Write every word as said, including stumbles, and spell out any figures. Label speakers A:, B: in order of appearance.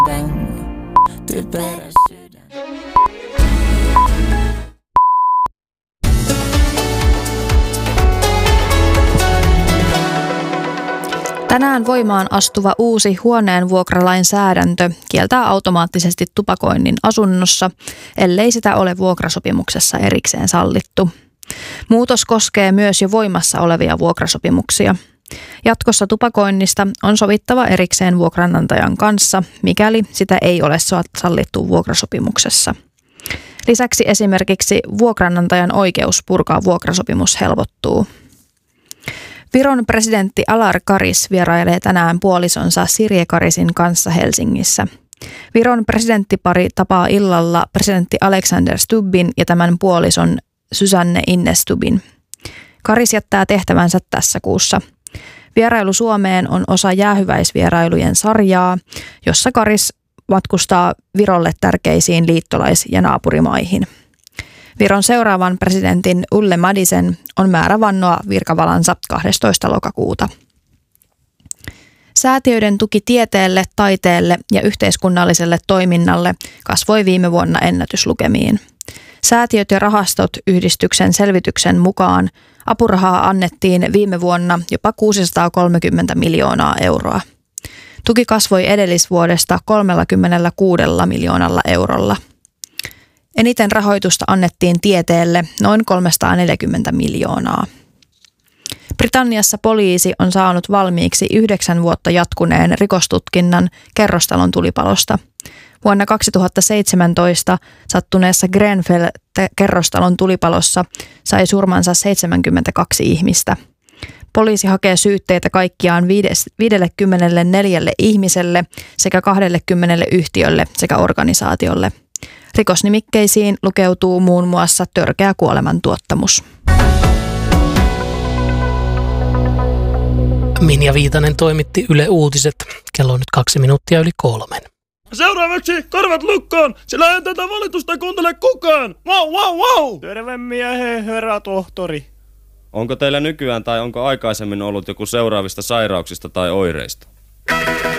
A: Tänään voimaan astuva uusi huoneen vuokralainsäädäntö kieltää automaattisesti tupakoinnin asunnossa, ellei sitä ole vuokrasopimuksessa erikseen sallittu. Muutos koskee myös jo voimassa olevia vuokrasopimuksia. Jatkossa tupakoinnista on sovittava erikseen vuokranantajan kanssa, mikäli sitä ei ole sallittu vuokrasopimuksessa. Lisäksi esimerkiksi vuokranantajan oikeus purkaa vuokrasopimus helpottuu. Viron presidentti Alar Karis vierailee tänään puolisonsa Sirje Karisin kanssa Helsingissä. Viron presidenttipari tapaa illalla presidentti Alexander Stubbin ja tämän puolison Susanne Ines Stubbin. Karis jättää tehtävänsä tässä kuussa. Vierailu Suomeen on osa jäähyväisvierailujen sarjaa, jossa Karis matkustaa Virolle tärkeisiin liittolais- ja naapurimaihin. Viron seuraavan presidentin Ulle Madisen on määrä vannoa virkavalansa kahdestoista lokakuuta. Säätiöiden tuki tieteelle, taiteelle ja yhteiskunnalliselle toiminnalle kasvoi viime vuonna ennätyslukemiin. Säätiöt ja rahastot yhdistyksen selvityksen mukaan apurahaa annettiin viime vuonna jopa kuusisataakolmekymmentä miljoonaa euroa. Tuki kasvoi edellisvuodesta kolmekymmentäkuusi miljoonalla eurolla. Eniten rahoitusta annettiin tieteelle noin kolmesataaneljäkymmentä miljoonaa. Britanniassa poliisi on saanut valmiiksi yhdeksän vuotta jatkuneen rikostutkinnan kerrostalon tulipalosta. Vuonna kaksituhattaseitsemäntoista sattuneessa Grenfell-kerrostalon tulipalossa sai surmansa seitsemänkymmentäkaksi ihmistä. Poliisi hakee syytteitä kaikkiaan viisikymmentäneljä ihmiselle sekä kaksikymmentä yhtiölle sekä organisaatiolle. Rikosnimikkeisiin lukeutuu muun muassa törkeä kuolemantuottamus.
B: Minja Viitanen toimitti Yle Uutiset. Kello on nyt kaksi minuuttia yli kolmen.
C: Seuraavaksi korvat lukkoon, sillä ei tätä valitusta kuuntele kukaan. Wow, wow, wow!
D: Terve miehe, herra tohtori.
E: Onko teillä nykyään tai onko aikaisemmin ollut joku seuraavista sairauksista tai oireista?